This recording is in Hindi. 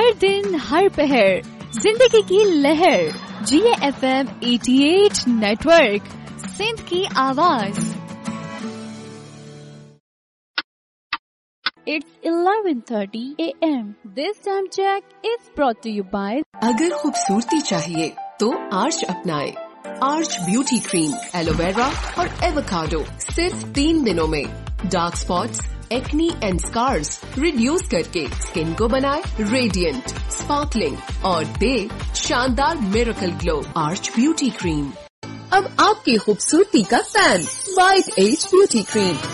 हर दिन हर पहर जिंदगी की लहर GFM 88 नेटवर्क सिंध की आवाज। It's 11:30 AM. This time check is brought to you by अगर खूबसूरती चाहिए तो आर्च अपनाएं। आर्च ब्यूटी क्रीम, एलोवेरा और एवोकाडो सिर्फ 3 दिनों में dark spots, acne and scars reduce करके स्किन को बनाए रेडिएंट, स्पार्कलिंग और दे शानदार miracle glow. Arch beauty cream अब आपकी खूबसूरती का fan, white as beauty cream.